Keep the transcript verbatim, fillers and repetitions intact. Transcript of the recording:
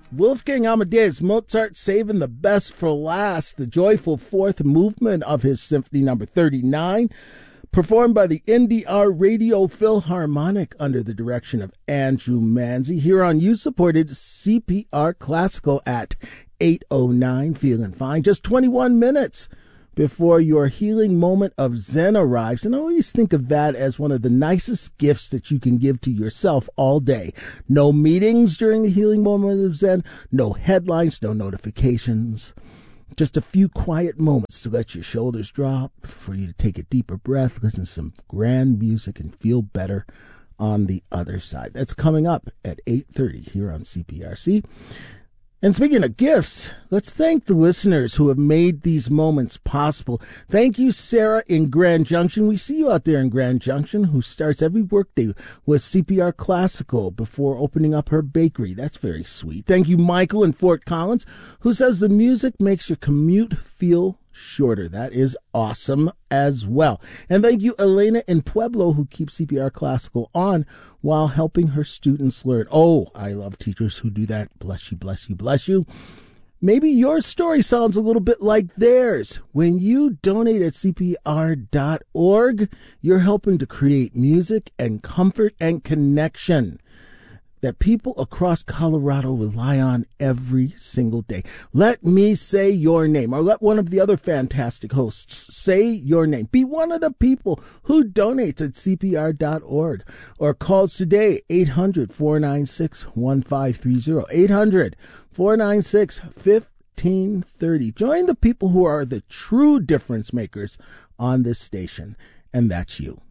Wolfgang Amadeus Mozart saving the best for last, the joyful fourth movement of his Symphony Number thirty-nine, performed by the N D R Radio Philharmonic under the direction of Andrew Manzi, here on you-supported C P R Classical at eight oh nine, feeling fine, just twenty-one minutes before your healing moment of Zen arrives. And I always think of that as one of the nicest gifts that you can give to yourself all day. No meetings during the healing moment of Zen, no headlines, no notifications. Just a few quiet moments to let your shoulders drop, for you to take a deeper breath, listen to some grand music, and feel better on the other side. That's coming up at eight thirty here on C P R C. And speaking of gifts, let's thank the listeners who have made these moments possible. Thank you, Sarah in Grand Junction. We see you out there in Grand Junction, who starts every workday with C P R Classical before opening up her bakery. That's very sweet. Thank you, Michael in Fort Collins, who says the music makes your commute feel shorter. That is awesome as well. And thank you, Elena in Pueblo, who keeps C P R Classical on while helping her students learn. Oh, I love teachers who do that. Bless you, bless you, bless you. Maybe your story sounds a little bit like theirs. When you donate at C P R dot org, you're helping to create music and comfort and connection that people across Colorado rely on every single day. Let me say your name, or let one of the other fantastic hosts say your name. Be one of the people who donates at C P R dot org or calls today, eight hundred, four nine six, one five three zero, eight hundred, four nine six, fifteen thirty. Join the people who are the true difference makers on this station, and that's you.